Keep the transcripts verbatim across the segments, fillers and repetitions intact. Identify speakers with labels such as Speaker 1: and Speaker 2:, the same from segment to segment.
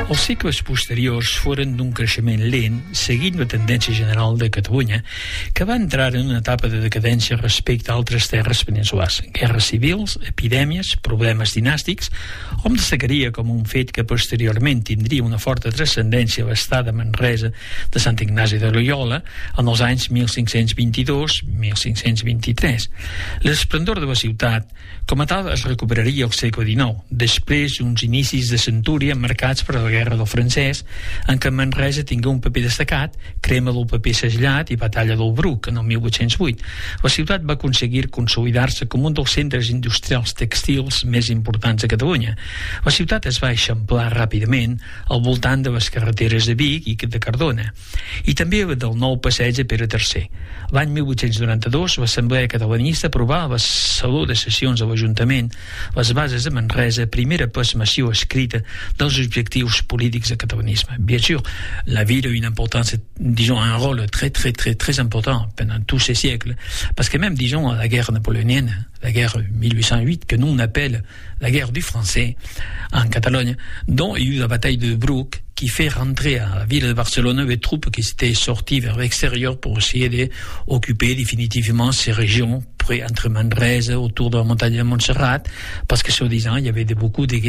Speaker 1: Els segles posteriors foren d'un creixement lent, seguint la tendència general de Catalunya, que va entrar en una etapa de decadència respecte a altres terres peninsulars. Guerres civils, epidèmies, problemes dinàstics. Hom destacaria com un fet que posteriorment tindria una forta transcendència l'estat de Manresa de Sant Ignasi de Loyola en els anys mil cinc-cents vint-i-dos a mil cinc-cents vint-i-tres. L'esplendor de la ciutat, com a tal, es recuperaria al segle dinou, després d'uns inicis de centúria marcats per la Guerra del Francès, en què Manresa tingué un paper destacat, crema del paper segellat i batalla del Bruc en el mil vuit-cents vuit. La ciutat va aconseguir consolidar-se com un dels centres industrials textils més importants de Catalunya. La ciutat es va eixamplar ràpidament al voltant de les carreteres de Vic i de Cardona, i també del nou passeig a Pere tercer. L'any mil vuit-cents noranta-dos, l'Assemblea Catalanista aprovà a la Saló de Sessions de l'Ajuntament les bases de Manresa, primera plasmació escrita dels objectifs politiques de catalanisme. Bien sûr, la ville a une importance, disons, un rôle très, très, très, très important pendant tous ces siècles, parce que même, disons, la guerre napoléonienne, la guerre mille huit cent huit, que nous on appelle la guerre du français en Catalogne, dont il y a eu la bataille de Bruc, qui fait rentrer à la ville de Barcelone les troupes qui étaient sorties vers l'extérieur pour essayer d'occuper définitivement ces régions près entre Manresa, autour de la montagne de Montserrat, parce que soi-disant il y avait de, beaucoup de,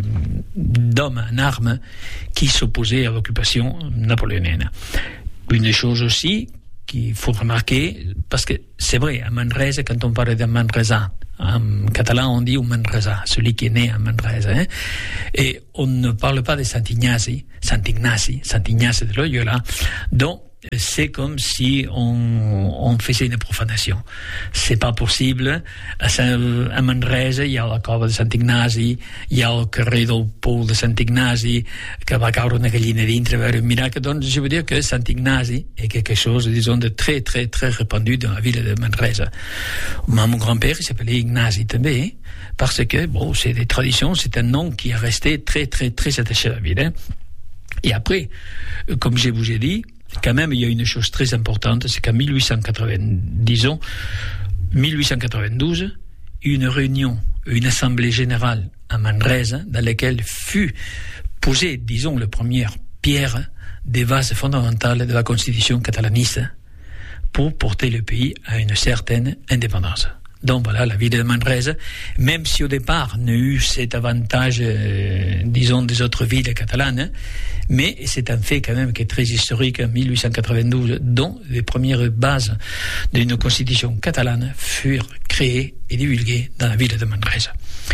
Speaker 1: d'hommes en armes qui s'opposaient à l'occupation napoléonienne. Une chose aussi qu'il faut remarquer, parce que c'est vrai, à Manresa, quand on parle de Manresa, en catalan on dit un Manresa, celui qui est né à Manresa, hein? Et on ne parle pas de Saint Ignasi, Saint Ignasi, Saint Ignace de Loyola, donc c'est comme si on, on faisait une profanation. C'est pas possible. A, a Manresa hi ha la cova de Sant Ignasi, hi ha el carrer del Pou de Sant Ignasi, que va caure una gallina dintre, a veure, miracle. Donc je veux dire que Sant Ignasi est quelque chose, disons, de très très très répandu dans la ville de Manresa. Moi, mon grand-père, il s'appelait Ignasi també, parce que, bon, c'est des traditions, c'est un nom qui est resté très très très attaché à la ville, hein. Et après, comme je vous ai dit, quand même, il y a une chose très importante, c'est qu'en mille huit cent quatre-vingts, disons, mille huit cent quatre-vingt-douze, une réunion, une assemblée générale à Manresa, dans laquelle fut posée, disons, la première pierre des bases fondamentales de la constitution catalaniste pour porter le pays à une certaine indépendance. Donc voilà, la ville de Manresa, même si au départ n'a eu cet avantage, euh, disons, des autres villes catalanes, mais c'est un fait quand même qui est très historique en mille huit cent quatre-vingt-douze, dont les premières bases d'une constitution catalane furent créées et divulguées dans la ville de Manresa.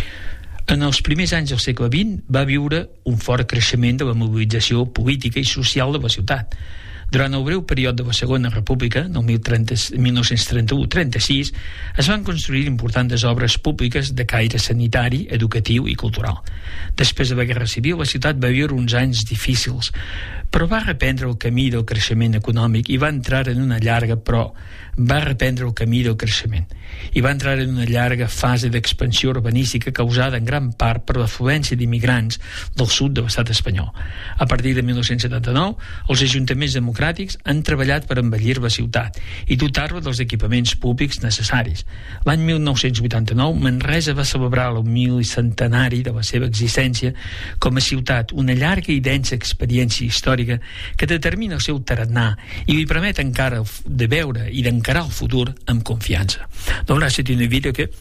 Speaker 1: En els primers anys del segle vint va viure un fort creixement de la mobilització política i social de la ciutat. Durant el breu període de la Segona República, del mil nou-cents trenta-u a trenta-sis, es van construir importants obres públiques de caire sanitari, educatiu i cultural. Després de la Guerra Civil, la ciutat va viure uns anys difícils, però va reprendre el camí del creixement econòmic i va entrar en una llarga, però va reprendre el camí del creixement i va entrar en una llarga fase d'expansió urbanística causada en gran part per l'afluència d'immigrants del sud de l'estat espanyol. A partir de mil nou-cents setanta-nou, els ajuntaments democràtics han treballat per embellir la ciutat i dotar-la dels equipaments públics necessaris. L'any mil nou-cents vuitanta-nou, Manresa va celebrar el mil centenari de la seva existència com a ciutat, una llarga i densa experiència històrica que determina el seu tarannà i li permet encara de veure i d'encarar el futur amb confiança. Donc là, c'est une ville que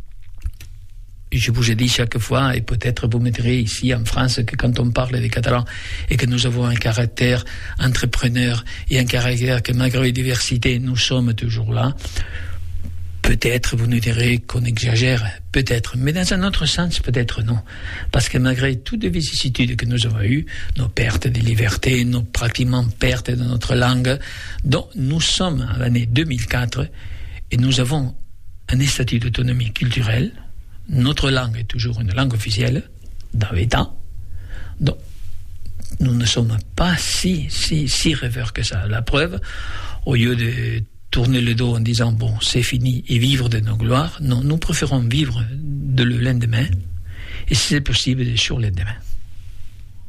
Speaker 1: je vous ai dit chaque fois, et peut-être vous me direz ici en France que quand on parle des Catalans et que nous avons un caractère entrepreneur et un caractère que malgré les diversités, nous sommes toujours là, peut-être vous nous direz qu'on exagère, peut-être, mais dans un autre sens, peut-être non. Parce que malgré toutes les vicissitudes que nous avons eues, nos pertes de liberté, nos pratiquement pertes de notre langue, dont nous sommes à l'année deux mille quatre et nous avons un statut d'autonomie culturelle. Notre langue est toujours une langue officielle dans l'État. Donc, nous ne sommes pas si, si, si rêveurs que ça. La preuve, au lieu de tourner le dos en disant, bon, c'est fini, et vivre de nos gloires, non, nous préférons vivre de le lendemain, et si c'est possible, sur le lendemain.